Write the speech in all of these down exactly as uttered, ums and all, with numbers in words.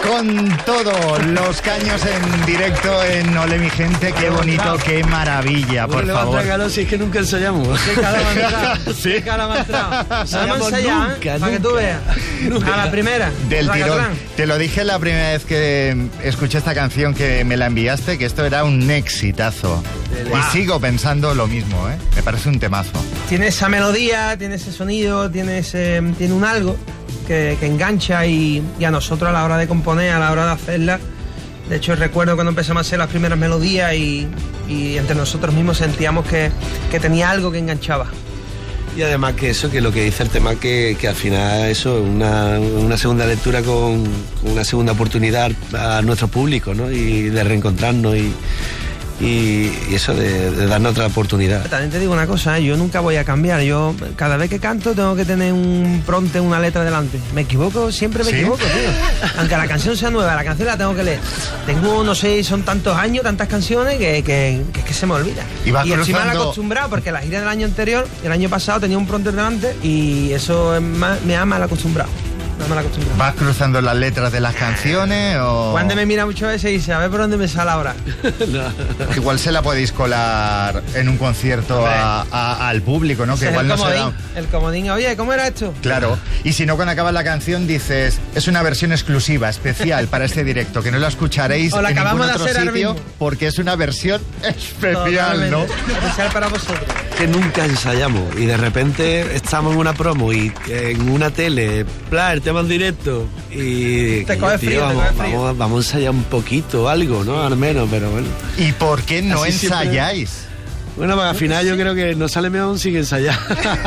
con todo, los caños en directo en Ole mi gente, qué bonito, qué maravilla, por favor. Calor, si es que nunca ensayamos. Qué cara me ha entrado. Sí. Qué cara me ha entrado. No hemos ensayado, nunca, ¿eh? nunca. Para que tú veas. Nunca. A la primera. Del tirón. Racatlán. Te lo dije la primera vez que escuché esta canción, que me la enviaste, que esto era un exitazo. Wow. Y sigo pensando lo mismo, ¿eh? Me parece un temazo. Tiene esa melodía, tiene ese sonido, tiene ese, tiene un algo que, que engancha y, y a nosotros a la hora de componer, a la hora de hacerla. De hecho, recuerdo cuando empezamos a hacer las primeras melodías y, y entre nosotros mismos sentíamos que, que tenía algo que enganchaba. Y además que eso, que lo que dice el tema, que, que al final eso, una, una segunda lectura con, con una segunda oportunidad a nuestro público, ¿no? Y de reencontrarnos y, y, y eso, de, de darnos otra oportunidad. También te digo una cosa, ¿eh? Yo nunca voy a cambiar. Yo cada vez que canto tengo que tener un pronte, una letra delante. Me equivoco, siempre me ¿Sí? equivoco, tío. Aunque la canción sea nueva, la canción la tengo que leer. Tengo, no sé, son tantos años, tantas canciones que, que, que es que se me olvida. Y vas y encima cruzando- me he acostumbrado, porque la gira del año anterior, el año pasado tenía un pronte delante y eso es más- me ha mal acostumbrado. Me ha mal acostumbrado. ¿Vas cruzando las letras de las canciones o...? Juan de me mira muchas veces y dice, a ver por dónde me sale ahora. Igual se la podéis colar en un concierto a- a- al público, ¿no? Que Ese es igual el no se comodín, da... el comodín. Oye, ¿cómo era esto? Claro, y si no, cuando acaba la canción dices, es una versión exclusiva, especial para este directo, que no la escucharéis O la en ningún acabamos de otro hacer ahora sitio, mismo. porque es una versión especial, ¿no? Totalmente. Especial para vosotros. Que nunca ensayamos y de repente estamos en una promo y en una tele, bla, el tema en directo y Te coge tío, frío, te vamos, coge frío. vamos, vamos a ensayar un poquito, algo, ¿no? Al menos, pero bueno. ¿Y por qué no Así siempre- ensayáis? Bueno, pues al final yo creo que no sale mejor sin ensayar.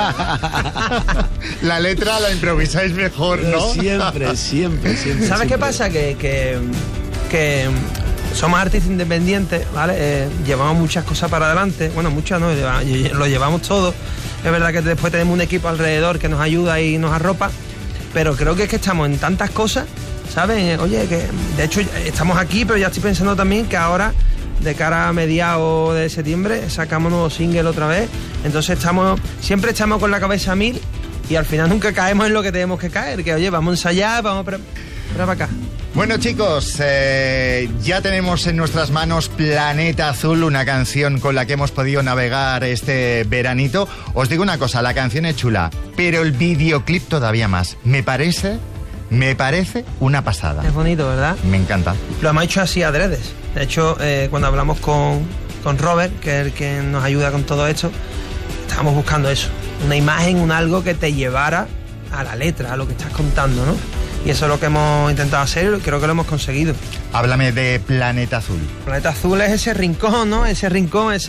La letra la improvisáis mejor, ¿no? Siempre, siempre, siempre. ¿Sabes qué siempre. pasa? Que, que, que somos artistas independientes, ¿vale? Eh, llevamos muchas cosas para adelante. Bueno, muchas no, lleva- lo llevamos todo. Es verdad que después tenemos un equipo alrededor que nos ayuda y nos arropa, pero creo que es que estamos en tantas cosas, ¿sabes? Oye, que de hecho estamos aquí, pero ya estoy pensando también que ahora, de cara a mediados de septiembre, sacamos nuevo single otra vez. Entonces estamos, siempre estamos con la cabeza a mil y al final nunca caemos en lo que tenemos que caer. Que oye, vamos a ensayar, vamos para, para acá. Bueno, chicos, eh, ya tenemos en nuestras manos Planeta Azul, una canción con la que hemos podido navegar este veranito. Os digo una cosa, la canción es chula, pero el videoclip todavía más. Me parece, me parece una pasada. Es bonito, ¿verdad? Me encanta. Lo hemos hecho así adredes. De hecho, eh, cuando hablamos con, con Robert, que es el que nos ayuda con todo esto, estábamos buscando eso. Una imagen, un algo que te llevara a la letra, a lo que estás contando, ¿no? Y eso es lo que hemos intentado hacer y creo que lo hemos conseguido. Háblame de Planeta Azul. Planeta Azul es ese rincón, ¿no? Ese rincón, ese